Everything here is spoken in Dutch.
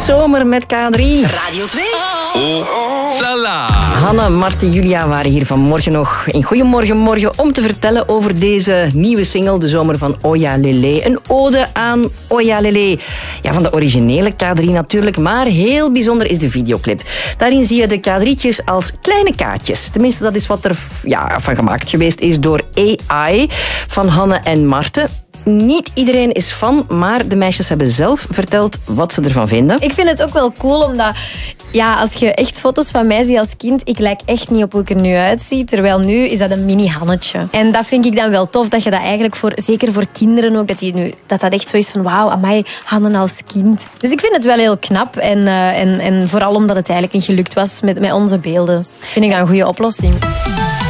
zomer met K3. Radio 2. Oh, la la. Hanne, Marten, Julia waren hier vanmorgen nog in Goedemorgen Morgen om te vertellen over deze nieuwe single, De Zomer van Oja Lele. Een ode aan Oja Lele. Ja, van de originele K3 natuurlijk, maar heel bijzonder is de videoclip. Daarin zie je de K3'tjes als kleine kaartjes. Tenminste, dat is wat er van gemaakt geweest is door AI van Hanne en Marten. Niet iedereen is fan, maar de meisjes hebben zelf verteld wat ze ervan vinden. Ik vind het ook wel cool, omdat als je echt foto's van mij ziet als kind, ik lijk echt niet op hoe ik er nu uitzie. Terwijl nu is dat een mini-Hannetje. En dat vind ik dan wel tof, dat je dat eigenlijk zeker voor kinderen ook, dat echt zo is van wauw, amai, Hanne als kind. Dus ik vind het wel heel knap. En vooral omdat het eigenlijk niet gelukt was met onze beelden, vind ik dat een goede oplossing.